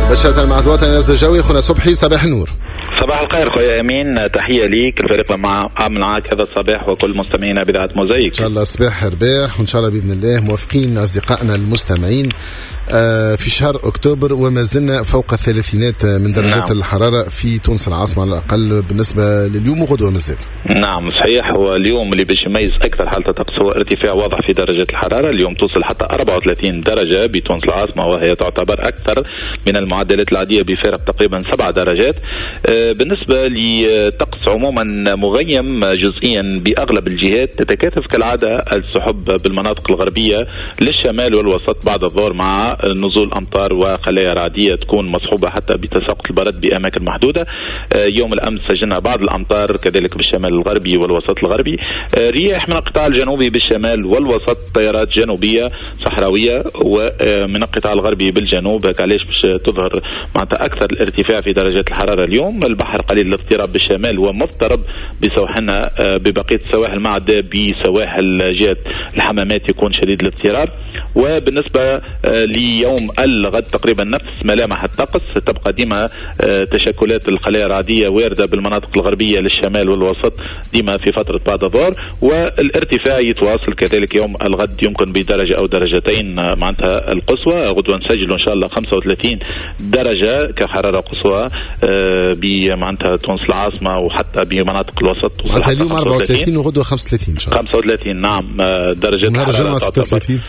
مباشرة مع الوطن الناس الجوي خونا صبحي، صباح النور. صباح الخير خويا امين، تحيه ليك الفريق عامل معك هذا الصباح وكل مستمعينا بإذاعة موزايك. ان شاء الله صباح رباح وان شاء الله باذن الله موافقين اصدقائنا المستمعين في شهر اكتوبر وما زلنا فوق الثلاثينات من درجات الحراره في تونس العاصمه على الاقل بالنسبه لليوم وغدوه مازال. نعم صحيح، هو اليوم اللي باش يميز اكثر حاله الطقس هو ارتفاع واضح في درجات الحراره، اليوم توصل حتى 34 درجه بتونس العاصمه وهي تعتبر اكثر من المعدلات العاديه بفارق تقريبا 7 درجات. بالنسبه للطقس عموما مغيم جزئيا باغلب الجهات، تتكاثف كالعاده السحب بالمناطق الغربيه للشمال والوسط بعد الظهر مع نزول امطار وخلايا رعديه تكون مصحوبه حتى بتساقط البرد باماكن محدوده. يوم الامس سجلنا بعض الامطار كذلك بالشمال الغربي والوسط الغربي. رياح من القطاع الجنوبي بالشمال والوسط، تيارات جنوبيه صحراويه، ومن القطاع الغربي بالجنوب. علاش باش تظهر معناتها اكثر الارتفاع في درجات الحراره اليوم. البحر قليل الاضطراب بالشمال ومضطرب بسواحلنا، ببقيه السواحل ما عدا بسواحل جهه الحمامات يكون شديد الاضطراب. وبالنسبه ليوم الغد تقريبا نفس ملامح الطقس، تبقى ديما تشكلات الخلايا الرعديه وارده بالمناطق الغربيه للشمال والوسط ديما في فتره بعد الظهر، والارتفاع يتواصل كذلك يوم الغد يمكن بدرجه او درجتين معناتها القصوى. غدوه نسجلوا ان شاء الله 35 درجه كحراره قصوى بمعناتها تونس العاصمه وحتى بمناطق الوسط. معناتها اليوم 34 وغدوه 35 ان شاء الله. 35 نعم درجه نهار الجمعه 36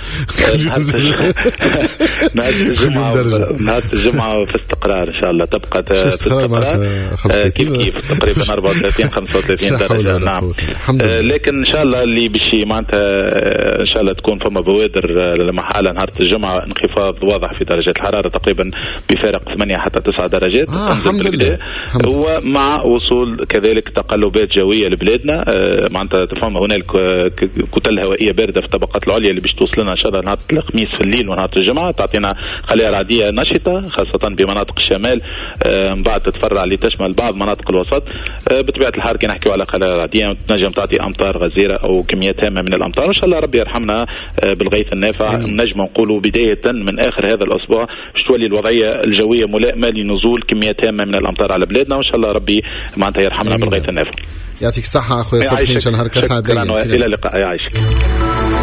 نهار الجمعة في استقرار إن شاء الله، تبقى في استقرار كيف تقريبا 34 35 درجة. نعم لكن إن شاء الله اللي بشي معناتها إن شاء الله تكون فما بوادر لمحالة نهار الجمعة انخفاض واضح في درجة الحرارة تقريبا بفارق 8 حتى 9 درجات. الحمد لله. ومع وصول كذلك تقلبات جوية لبلادنا، معناتها تفهم هنالك كتل هوائية باردة في الطبقات العليا اللي باش توصلنا إن شاء الله نهار الخميس في الليل ونهار الجمعة، تعطينا خلايا رعدية نشطة خاصة بمناطق الشمال، من بعد تتفرع لتشمل بعض مناطق الوسط. بطبيعة الحال كي نحكيو على خلايا رعدية تنجم تعطي أمطار غزيرة أو كميات هامة من الأمطار، وإن شاء الله ربي يرحمنا بالغيث النافع. نجم نقولوا بداية من آخر هذا الأسبوع باش تولي الوضعية الجوية ملائمة لنزول كميات هامة من الأمطار على بلادنا، وإن شاء الله ربي معناتها يرحمنا بالغيث النافع. يعطيك الصحة أخويا صبحي، إن شاء الله نهارك أسعد. إلى اللقاء، يعيشك.